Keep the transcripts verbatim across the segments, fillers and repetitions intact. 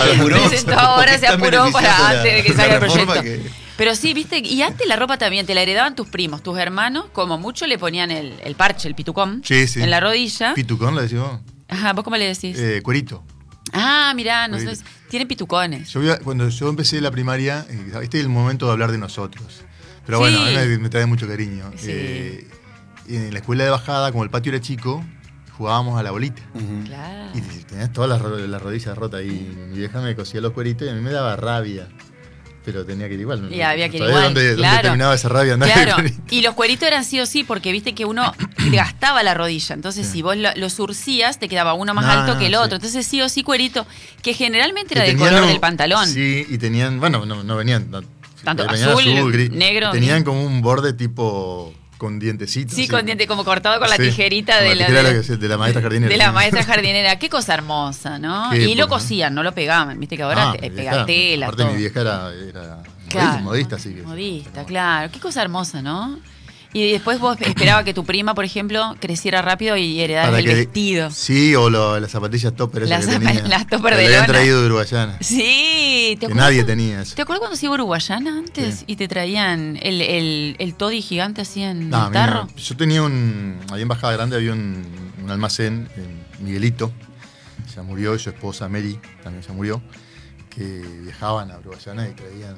presentó ahora, se apuró para antes de que salga el proyecto. Que... Pero sí, viste, y antes la ropa también te la heredaban tus primos, tus hermanos, como mucho le ponían el, el parche, el pitucón, sí, sí. en la rodilla. ¿Pitucón le decimos? Ajá, ¿vos cómo le decís? Eh, cuerito. Ah, mirá, nosotros, tienen pitucones. Yo, cuando yo empecé la primaria, este es el momento de hablar de nosotros. Pero Sí. bueno, a mí me, me trae mucho cariño. Sí. Eh, en la escuela de bajada, como el patio era chico, jugábamos a la bolita. Uh-huh. Claro. Y tenías todas las, las rodillas rotas y mi vieja me cosía los cueritos y a mí me daba rabia. Pero tenía que ir igual. Y había que ir igual, dónde, claro. dónde terminaba esa rabia? Claro, y los cueritos eran sí o sí, porque viste que uno gastaba la rodilla. Entonces, sí. si vos lo, lo surcías, te quedaba uno más no, alto no, que el otro. Sí. Entonces, sí o sí, cuerito, que generalmente que era del color un, del pantalón. Sí, y tenían, bueno, no, no venían... No, tanto venían azul, azul, gris, negro. Tenían como un borde tipo... con dientecitos. Sí, sí, con diente, como cortado con la sí, tijerita de la, tijera de, de, de la maestra jardinera. De la maestra jardinera. Qué cosa hermosa, ¿no? Y lo cosían, no lo pegaban. Viste que ahora ah, te, pega tela. Aparte todo. Mi vieja era, era claro, modista, así que... Modista, claro. Qué cosa hermosa, ¿no? Y después vos esperabas que tu prima, por ejemplo, creciera rápido y heredara el que, vestido. Sí, o lo, las zapatillas topper esas las, que tenía. Las topper de lona. lona. Habían traído de Uruguayana. Sí. ¿te que nadie tenía eso. ¿Te acuerdas cuando se iba a Uruguayana antes? Sí. Y te traían el, el, el toddy gigante así en no, el tarro. No. Yo tenía un... Ahí en Bajada Grande había un, un almacén, en Miguelito. Ya murió, y su esposa Mary también ya murió. Que viajaban a Uruguayana y traían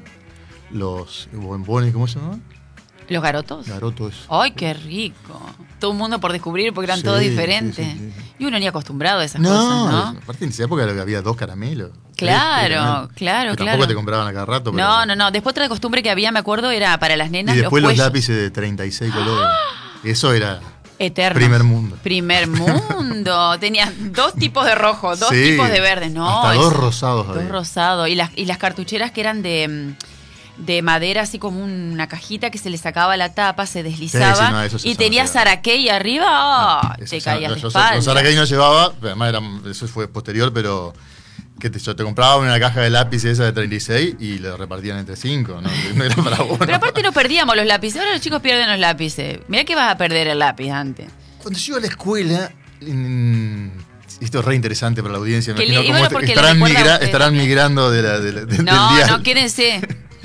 los bombones, ¿cómo se llama? ¿Los garotos? Garotos. ¡Ay, qué rico! Todo un mundo por descubrir porque eran sí, todos diferentes. Sí, sí, sí. Y uno ni acostumbrado a esas no, cosas, ¿no? Aparte en esa época había dos caramelos. Claro, tres, claro, que claro. Tampoco te compraban a cada rato. Pero... No, no, no. Después otra costumbre que había, me acuerdo, era para las nenas. Y después los, los lápices de treinta y seis colores. Eso era... Eterno. Primer mundo. Primer mundo. Tenías dos tipos de rojo, dos sí, tipos de verde. No, hasta dos eso, rosados. Dos había. rosados. Y las, y las cartucheras que eran de... de madera, así como una cajita que se le sacaba la tapa, se deslizaba sí, sí, no, se y tenía zaraquey arriba, oh, no, te caías de espalda. Los zaraquey no llevaba, además era, eso fue posterior, pero que te, yo te compraba una caja de lápices esa de treinta y seis y lo repartían entre cinco, ¿no? No era para vos, pero aparte no perdíamos los lápices, ahora los chicos pierden los lápices. Mirá que vas a perder el lápiz antes. Cuando yo iba a la escuela... En, esto es re interesante para la audiencia. Me imagino cómo te, estarán, migra, estarán migrando de la, de la, de, no, del dial. No, quédense.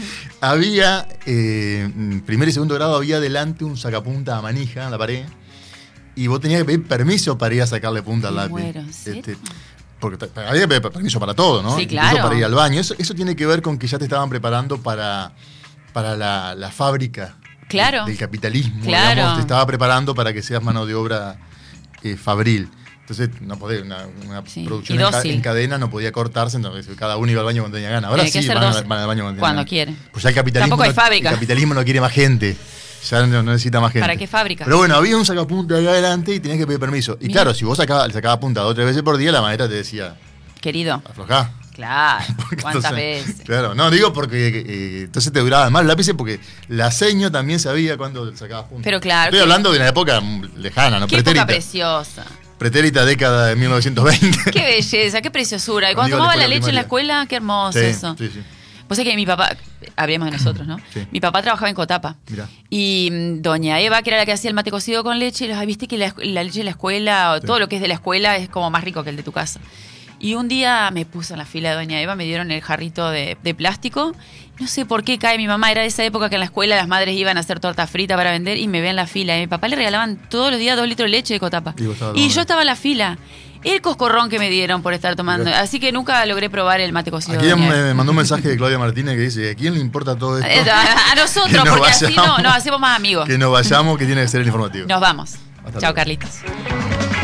Había, eh, primer y segundo grado, había delante un sacapunta a manija en la pared y vos tenías que pedir permiso para ir a sacarle punta al lápiz. Muero, este, porque había que pedir permiso para todo, ¿no? Sí, claro. Incluso para ir al baño. Eso, eso tiene que ver con que ya te estaban preparando para, para la, la fábrica claro. de, del capitalismo. Claro. Digamos, te estaba preparando para que seas mano de obra eh, fabril. Entonces, no podía, una, una sí. producción en, ca en cadena no podía cortarse, entonces cada uno iba al baño cuando tenía ganas. Ahora Tiene sí, van, a, van al baño cuando, cuando quieren. Pues ya el capitalismo, Tampoco hay no, fábrica. El capitalismo no quiere más gente. Ya no, no necesita más gente. ¿Para qué fábrica? Pero bueno, había un sacapunta acá adelante y tenías que pedir permiso. Y Mira. claro, si vos sacabas, sacabas punta dos o tres veces por día, la maestra te decía... Querido. Aflojá. Claro, ¿cuántas entonces, veces? Claro, no, digo porque eh, entonces te duraban más los lápices porque la seño también sabía cuándo sacabas punta. Pero claro. Estoy hablando de una época lejana, ¿no? Qué Pretérita. época preciosa. Pretérita década de mil novecientos veinte. Qué belleza, qué preciosura. Y cuando tomaba la, la leche primaria. En la escuela, qué hermoso sí, eso. Sí, sí. Vos sabés que mi papá, hablemos de nosotros, ¿no? Sí. Mi papá trabajaba en Cotapa. Mirá. Y mmm, doña Eva, que era la que hacía el mate cocido con leche, ay, viste que la, la leche de la escuela, o sí. todo lo que es de la escuela, es como más rico que el de tu casa. Y un día me puse en la fila de doña Eva, me dieron el jarrito de, de plástico. No sé por qué cae mi mamá. Era de esa época que en la escuela las madres iban a hacer torta frita para vender y me ve en la fila. Y a mi papá le regalaban todos los días dos litros de leche de Cotapa. Y, y yo estaba en la fila. El coscorrón que me dieron por estar tomando. Así que nunca logré probar el mate cocido. Aquí me, me mandó un mensaje de Claudia Martínez que dice: ¿a quién le importa todo esto? A, a nosotros, no porque vayamos, así no, nos hacemos más amigos. Que nos vayamos, que tiene que ser el informativo. Nos vamos. Hasta Chao, luego. Carlitos.